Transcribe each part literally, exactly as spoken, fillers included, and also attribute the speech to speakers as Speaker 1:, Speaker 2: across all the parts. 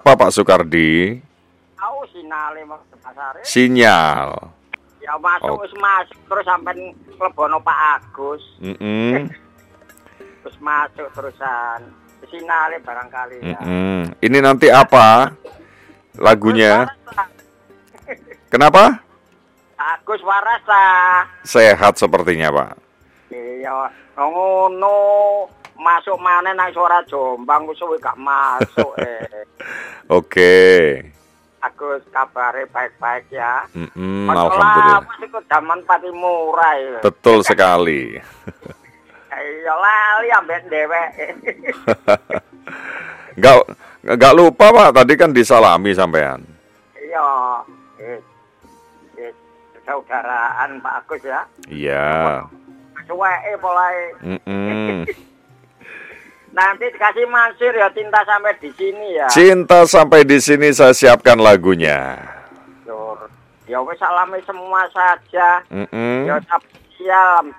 Speaker 1: apa Pak Sukardi?
Speaker 2: Tahu sinale Mas Pasare.
Speaker 1: Sinyal.
Speaker 2: Ya masuk
Speaker 1: Oh.
Speaker 2: wis masuk terus sampai klebono Pak Agus.
Speaker 1: Mm-mm.
Speaker 2: Terus masuk terusan. Sinale barangkali ya.
Speaker 1: Mm-mm. Ini nanti apa lagunya? Kenapa?
Speaker 2: Agus waras lah.
Speaker 1: Sehat sepertinya Pak.
Speaker 2: Iya, ngono masuk mana nang suara Jombang wis suwe gak masuk eh.
Speaker 1: Oke.
Speaker 2: Agus kabare baik-baik ya.
Speaker 1: Mm-mm, alhamdulillah.
Speaker 2: Wis iku zaman pati murah ya.
Speaker 1: Betul sekali.
Speaker 2: Iya lali ambek dhewek.
Speaker 1: Enggak enggak lupa Pak, tadi kan disalami sampean.
Speaker 2: Iya. Eh, eh, saudaraan Pak Agus ya.
Speaker 1: Iya.
Speaker 2: Cuweke polae.
Speaker 1: Mm-mm.
Speaker 2: Nanti dikasih Mansur ya cinta sampai di sini ya.
Speaker 1: Cinta sampai di sini saya siapkan lagunya.
Speaker 2: Tur. Ya wis salami semua saja.
Speaker 1: Mm-mm.
Speaker 2: Ya siap.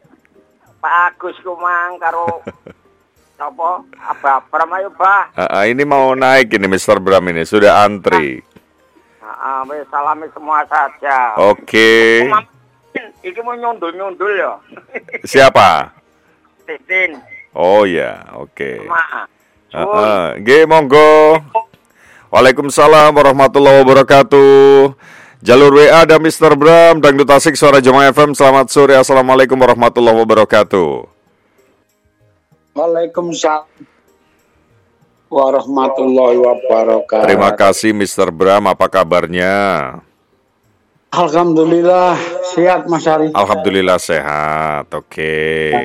Speaker 2: Pak Agus kumang karo apa? Abah Bram ayo, Bah.
Speaker 1: Ah, ah, ini mau naik ini mister Bram ini sudah antri.
Speaker 2: Heeh, wis salami semua saja.
Speaker 1: Oke.
Speaker 2: Iki mau nyundul-nyundul ya.
Speaker 1: Siapa?
Speaker 2: Titin.
Speaker 1: Oh ya, oke.
Speaker 2: Maaf.
Speaker 1: Heeh, nggih monggo. Waalaikumsalam warahmatullahi wabarakatuh. Jalur W A ada mister Bram, Dangdut Asik Suara Jemaah F M. Selamat sore. Assalamualaikum warahmatullahi wabarakatuh.
Speaker 3: Waalaikumsalam warahmatullahi wabarakatuh.
Speaker 1: Terima kasih mister Bram, apa kabarnya?
Speaker 3: Alhamdulillah sehat Mas Ari.
Speaker 1: Alhamdulillah sehat. Oke.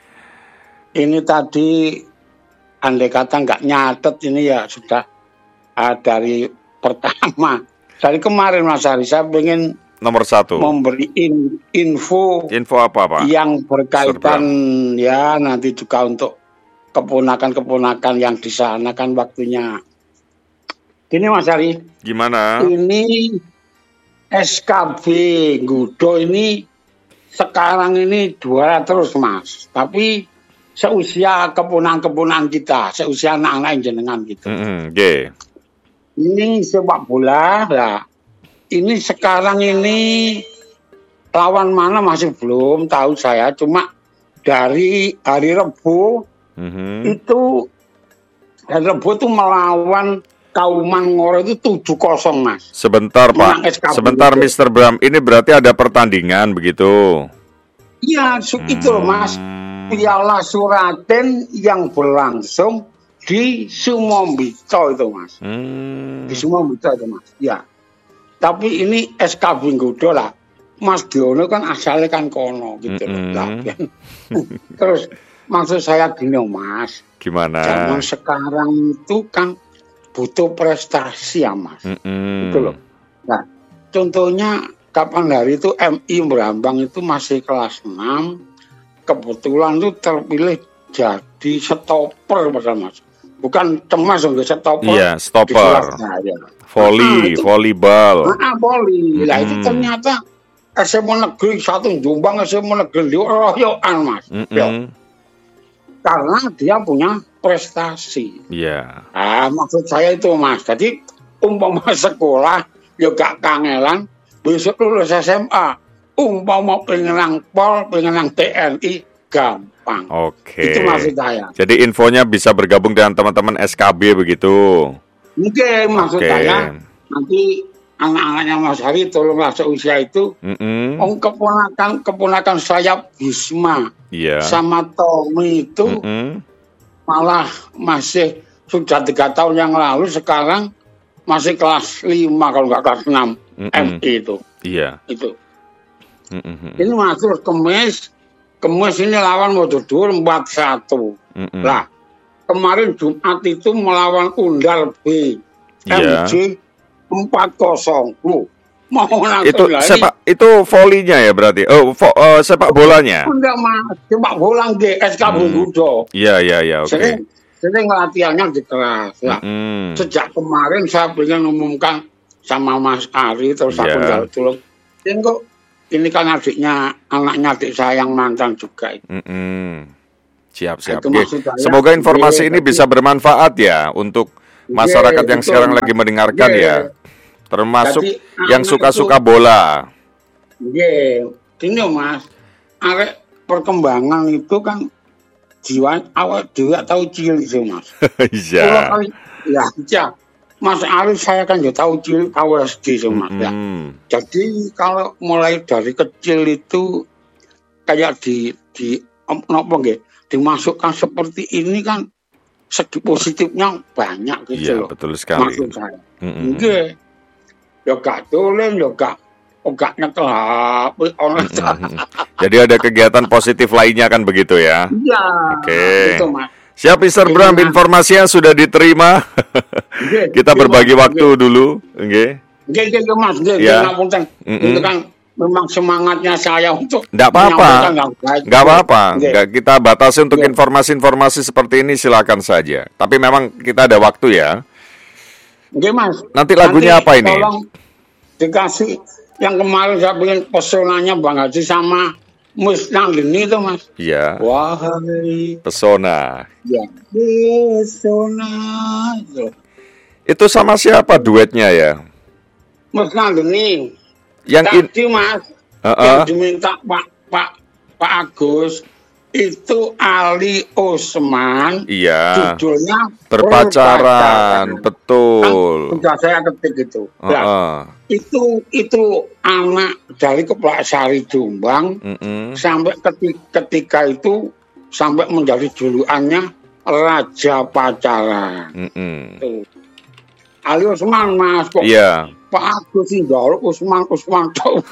Speaker 3: Ini tadi andai kata nggak nyatet ini ya sudah ah, dari pertama. Dari kemarin Mas Ari saya ingin
Speaker 1: Nomor satu.
Speaker 3: memberi in- info
Speaker 1: Info apa Pak?
Speaker 3: yang berkaitan ya nanti juga untuk keponakan-keponakan yang di sana kan waktunya. Gini Mas Ari.
Speaker 1: Gimana?
Speaker 3: Ini S K B Gudo ini sekarang ini juara terus Mas. Tapi seusia keponakan-keponakan kita, seusia anak-anak jenengan gitu.
Speaker 1: Mm-hmm. Oke.
Speaker 3: Ini sepak bola lah. Ini sekarang ini lawan mana masih belum tahu saya. Cuma dari hari Rebu
Speaker 1: Mm-hmm.
Speaker 3: itu hari Rebu itu melawan Kauman Ngoro itu tujuh kosong Mas.
Speaker 1: Sebentar
Speaker 3: Menang
Speaker 1: Pak.
Speaker 3: S K B
Speaker 1: Sebentar
Speaker 3: itu.
Speaker 1: mister Bram. Ini berarti ada pertandingan begitu?
Speaker 3: Iya, su- itu loh Mas. Piala Suraten yang berlangsung di Sumombito itu Mas.
Speaker 1: Hmm.
Speaker 3: Di Sumombito itu Mas. Ya. Tapi ini S K B Gudo lah. Mas Diono kan asalnya kan kono gitu loh.
Speaker 1: Mm-mm.
Speaker 3: Lah, terus maksud saya gini Mas.
Speaker 1: Gimana?
Speaker 3: Zaman sekarang itu kan butuh prestasi ya Mas.
Speaker 1: Mm-mm.
Speaker 3: Gitu loh. Nah, contohnya kapan hari itu M I Brambang itu masih kelas enam. Kebetulan itu terpilih jadi stopper Mas. Bukan cemas enggak stopper.
Speaker 1: Iya,
Speaker 3: Di
Speaker 1: stopper.
Speaker 3: Surabaya.
Speaker 1: Voli,
Speaker 3: Ah, itu-
Speaker 1: volleyball.
Speaker 3: Ah, voli. Lah itu
Speaker 1: Mm-mm.
Speaker 3: ternyata S M A Negeri satu Jombang, S M A Negeri royokan Mas.
Speaker 1: Mm-mm.
Speaker 3: Ya, karena dia punya prestasi.
Speaker 1: Iya.
Speaker 3: Ah, maksud saya itu Mas. Jadi umpama sekolah ya gak kangelan, besok lulus S M A. Umpama pengen nang Pol, pengen nang T N I gampang.
Speaker 1: Oke.
Speaker 3: Itu maksud saya.
Speaker 1: Jadi infonya bisa bergabung dengan teman-teman S K B begitu.
Speaker 3: Mungkin maksud
Speaker 1: Oke.
Speaker 3: saya nanti anak-anaknya Mas Hari tolonglah seusia itu.
Speaker 1: Mm-mm.
Speaker 3: Oh, keponakan keponakan saya Bisma
Speaker 1: Iya.
Speaker 3: sama Tommy itu
Speaker 1: Mm-mm.
Speaker 3: malah masih sudah tiga tahun yang lalu, sekarang masih kelas lima kalau nggak kelas enam.
Speaker 1: Mm-mm.
Speaker 3: M I itu
Speaker 1: Iya.
Speaker 3: itu
Speaker 1: Mm-mm.
Speaker 3: ini masuk kemis kemis ini lawan Mojodur empat satu.
Speaker 1: Mm-mm.
Speaker 3: Lah kemarin Jumat itu melawan Undal B
Speaker 1: Iya.
Speaker 3: M J empat kosong. Loh, mau nonton
Speaker 1: Itu
Speaker 3: lagi?
Speaker 1: sepak itu volinya ya berarti. Oh, vo- eh, sepak bolanya.
Speaker 3: Enggak mas, sepak bola G S K
Speaker 1: Hmm.
Speaker 3: Gudo.
Speaker 1: Iya, iya, iya, oke.
Speaker 3: Sering sering latihannya di kelas. Lah,
Speaker 1: Mm-mm.
Speaker 3: sejak kemarin saya ingin ngumumkan sama Mas Ari terus aku
Speaker 1: Iya.
Speaker 3: jalan tolong. Ini kok ini kan adiknya, anaknya adik saya yang mantan juga.
Speaker 1: Mm-mm. Siap, siap.
Speaker 3: Itu
Speaker 1: Oke.
Speaker 3: maksud saya.
Speaker 1: Semoga informasi
Speaker 3: Iya,
Speaker 1: ini
Speaker 3: tapi-
Speaker 1: bisa bermanfaat ya untuk masyarakat
Speaker 3: yeah,
Speaker 1: yang
Speaker 3: betul,
Speaker 1: sekarang
Speaker 3: Mas.
Speaker 1: lagi mendengarkan
Speaker 3: Yeah.
Speaker 1: ya, termasuk
Speaker 3: Jadi,
Speaker 1: yang
Speaker 3: anak
Speaker 1: suka-suka
Speaker 3: itu-
Speaker 1: bola.
Speaker 3: Iya, gini Mas, arek perkembangan itu kan jiwa awal juga tahu cilik sih Mas. Kalau
Speaker 1: Iya.
Speaker 3: kali ya, ya, Mas Arif saya kan juga tahu cilik tahu S D sih Mas ya.
Speaker 1: Mm-mm.
Speaker 3: Jadi kalau mulai dari kecil itu kayak di di om- nopo nggih, dimasukkan seperti ini kan segi positifnya banyak gitu
Speaker 1: Iya,
Speaker 3: loh.
Speaker 1: betul sekali.
Speaker 3: Maksud saya.
Speaker 1: Mm-mm.
Speaker 3: Nggih. Ya gak dolen, ya gak oh gak nyekel H P online.
Speaker 1: Mm-mm. Jadi ada kegiatan positif lainnya kan begitu ya.
Speaker 3: Iya.
Speaker 1: Oke.
Speaker 3: Gitu, Mas.
Speaker 1: Siap mister
Speaker 3: Iya.
Speaker 1: Bram, informasinya sudah diterima.
Speaker 3: Nggih,
Speaker 1: Kita
Speaker 3: nggih,
Speaker 1: berbagi
Speaker 3: Mas.
Speaker 1: waktu dulu, oke?
Speaker 3: Nggih, nggih, nggih, Mas. Nggih,
Speaker 1: Ya.
Speaker 3: nggih, ngapunten.
Speaker 1: Mm-mm.
Speaker 3: Itu kan memang semangatnya saya untuk
Speaker 1: Nggak apa-apa,
Speaker 3: menyampaikan yang baik.
Speaker 1: nggak apa-apa.
Speaker 3: Nggih.
Speaker 1: Nggak kita batasi untuk
Speaker 3: Iya.
Speaker 1: informasi-informasi seperti ini, silakan saja. Tapi memang kita ada waktu ya.
Speaker 3: Nggih, Mas.
Speaker 1: Nanti lagunya apa ini?
Speaker 3: Tolong dikasih yang kemarin saya pengen pesonanya Bang Haji sama Musnandini itu, Mas.
Speaker 1: Iya,
Speaker 3: Wahai
Speaker 1: pesona.
Speaker 3: ya pesona.
Speaker 1: Itu sama siapa duetnya ya?
Speaker 3: Musnandini.
Speaker 1: Yang in,
Speaker 3: Tadi, Mas,
Speaker 1: Heeh.
Speaker 3: yang diminta Pak Pak Pak Agus itu Ali Osman.
Speaker 1: iya,
Speaker 3: Judulnya
Speaker 1: berpacaran,
Speaker 3: Kan
Speaker 1: betul.
Speaker 3: sudah saya ketik itu. Nah,
Speaker 1: Heeh.
Speaker 3: itu itu anak dari Kepulauan Sari Jombang
Speaker 1: Mm-mm.
Speaker 3: sampai ketika, ketika itu sampai menjadi julukannya Raja Pacaran.
Speaker 1: Mm-mm.
Speaker 3: Tuh. Ali Osman, Mas, kok
Speaker 1: Iya,
Speaker 3: Pak Agus sih jauh Usman Usman tuh.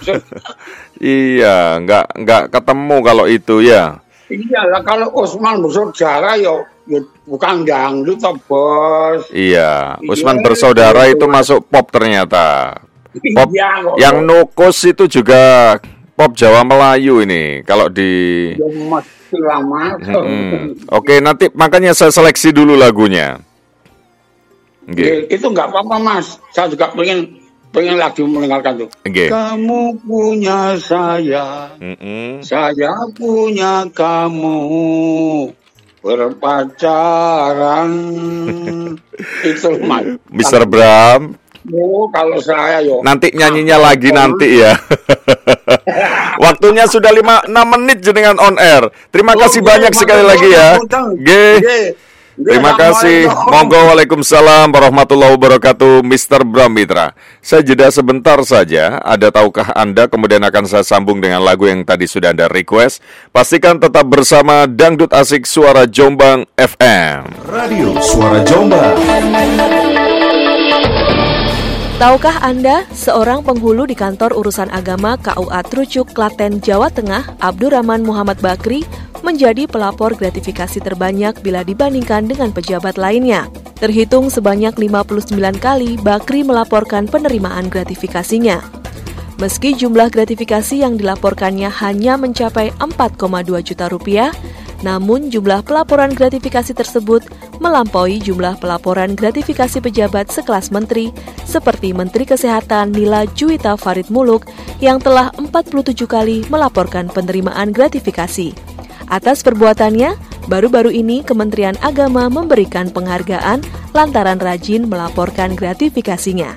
Speaker 1: iya, nggak nggak ketemu kalau itu ya.
Speaker 3: Iya lah, kalau Usman bersaudara ya, ya bukan dangdut toh, Bos.
Speaker 1: Iya, Usman
Speaker 3: Iya,
Speaker 1: bersaudara
Speaker 3: gitu,
Speaker 1: itu
Speaker 3: Mas.
Speaker 1: masuk pop ternyata. Pop
Speaker 3: Iya, kok.
Speaker 1: yang Nukos itu juga pop Jawa Melayu ini. Kalau di
Speaker 3: Ya mesti lama.
Speaker 1: Mm-mm. Oke, nanti makanya saya seleksi dulu lagunya. Oke.
Speaker 3: Ya, itu nggak apa-apa, Mas. Saya juga pengen pengen lagi mendengarkan tuh.
Speaker 1: Oke.
Speaker 3: Kamu punya saya,
Speaker 1: Mm-mm.
Speaker 3: saya punya kamu, berpacaran. Itu Mas.
Speaker 1: mister Bram,
Speaker 3: Oh, kalau saya yo.
Speaker 1: nanti nyanyinya lagi nanti ya. Waktunya sudah lima enam menit jenengan on air. Terima
Speaker 3: Oh,
Speaker 1: kasih
Speaker 3: iya,
Speaker 1: banyak
Speaker 3: Mas.
Speaker 1: sekali lagi ya. Oke.
Speaker 3: Nggih.
Speaker 1: Terima
Speaker 3: Nggih,
Speaker 1: kasih.
Speaker 3: Assalamualaikum.
Speaker 1: Monggo, waalaikumsalam warahmatullahi wabarakatuh, mister Bram Mitra. Saya jeda sebentar saja. Ada tahukah Anda? Kemudian akan saya sambung dengan lagu yang tadi sudah Anda request. Pastikan tetap bersama Dangdut Asik Suara Jombang F M.
Speaker 4: Radio Suara Jombang.
Speaker 5: Tahukah Anda, seorang penghulu di kantor urusan agama K U A Trucuk, Klaten, Jawa Tengah, Abdurrahman Muhammad Bakri, menjadi pelapor gratifikasi terbanyak bila dibandingkan dengan pejabat lainnya. Terhitung sebanyak lima puluh sembilan kali Bakri melaporkan penerimaan gratifikasinya. Meski jumlah gratifikasi yang dilaporkannya hanya mencapai empat koma dua juta rupiah, namun jumlah pelaporan gratifikasi tersebut melampaui jumlah pelaporan gratifikasi pejabat sekelas menteri seperti Menteri Kesehatan Nila Juwita Farid Muluk yang telah empat puluh tujuh kali melaporkan penerimaan gratifikasi. Atas perbuatannya, baru-baru ini Kementerian Agama memberikan penghargaan lantaran rajin melaporkan gratifikasinya.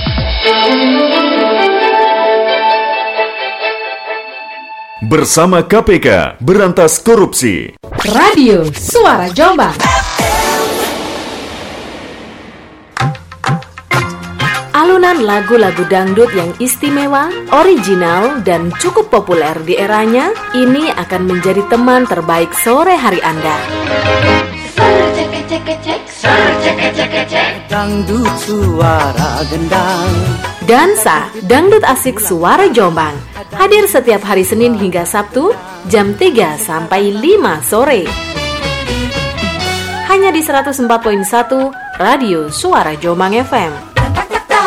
Speaker 4: Bersama K P K, berantas korupsi.
Speaker 6: Radio Suara Jombang. Alunan lagu-lagu dangdut yang istimewa, original, dan cukup populer di eranya, ini akan menjadi teman terbaik sore hari Anda.
Speaker 7: Dangdut suara gendang.
Speaker 6: Dansa, Dangdut Asik Suara Jombang, hadir setiap hari Senin hingga Sabtu, jam tiga sampai lima sore. Hanya di seratus empat koma satu Radio Suara Jombang F M.